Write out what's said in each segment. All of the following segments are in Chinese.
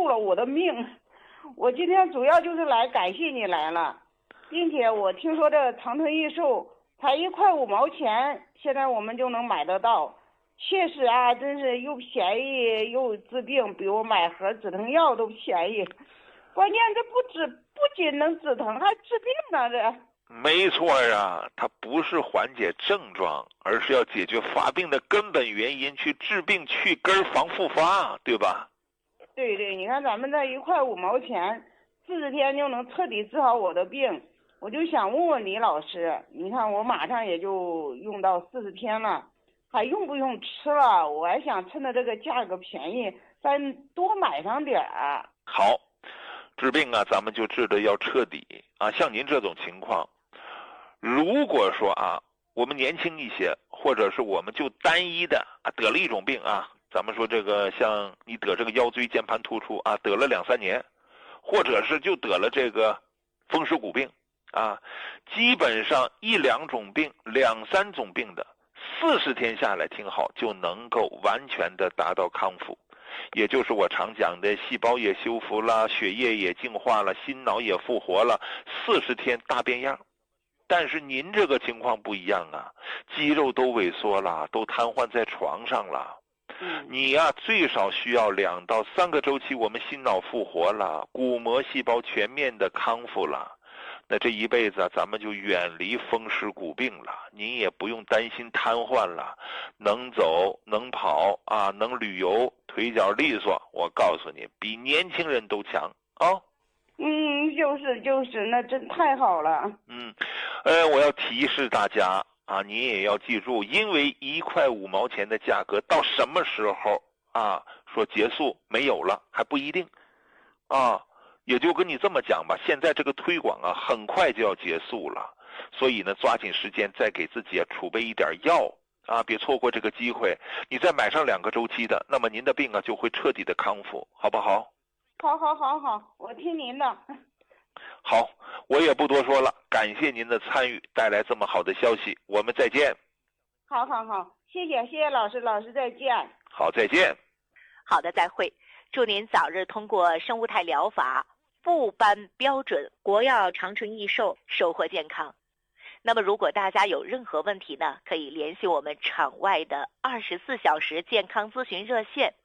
救了我的命。我今天主要就是来感谢你来了，并且我听说这长春益寿才1块5毛钱，现在我们就能买得到。确实啊，真是又便宜又治病，比我买盒止疼药都便宜。关键这不仅能止疼，还治病呢，这。 没错啊，它不是缓解症状，而是要解决发病的根本原因，去治病去根防复发，对吧？ 对对，你看咱们这1块5毛钱，40天就能彻底治好我的病。我就想问问李老师，你看我马上也就用到40天了，还用不用吃了？我还想趁着这个价格便宜，再多买上点儿。 好，治病啊，咱们就治得要彻底啊。像您这种情况，如果说啊，我们年轻一些，或者是我们就单一的啊得了一种病啊，咱们说这个像你得这个腰椎间盘突出啊，得了2、3年，或者是就得了这个风湿骨病啊，基本上1、2种病、2、3种病的40天下来，听好就能够完全的达到康复。也就是我常讲的，细胞也修复了，血液也净化了，心脑也复活了，40天大变样。但是您这个情况不一样啊，肌肉都萎缩了，都瘫痪在床上了。你呀，最少需要2到3个周期，我们心脑复活了，骨膜细胞全面的康复了。那这一辈子啊，咱们就远离风湿骨病了，您也不用担心瘫痪了，能走能跑啊，能旅游，腿脚利索，我告诉你，比年轻人都强啊。 就是，那真太好了。 我要提示大家啊，你也要记住，因为1块5毛钱的价格，到什么时候啊说结束没有了还不一定啊。也就跟你这么讲吧，现在这个推广啊，很快就要结束了，所以呢，抓紧时间再给自己储备一点药啊，别错过这个机会。你再买上2个周期的，那么您的病啊就会彻底的康复，好不好？ 好，我听您的。 好，我也不多说了，感谢您的参与，带来这么好的消息，我们再见。 好，谢谢老师，老师再见。 好，再见。 好的，再会。祝您早日通过生物态疗法部颁标准国药长春益寿，收获健康。那么如果大家有任何问题呢，可以联系我们场外的24小时健康咨询热线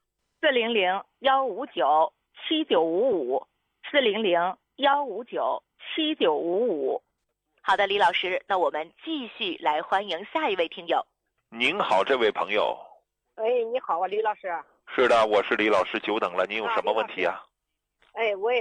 400-159-7955，400-159-7955。好的，李老师，那我们继续来欢迎下一位听友。 您好，这位朋友。 你好啊，李老师。 是的，我是李老师，久等了，您有什么问题啊？ 我也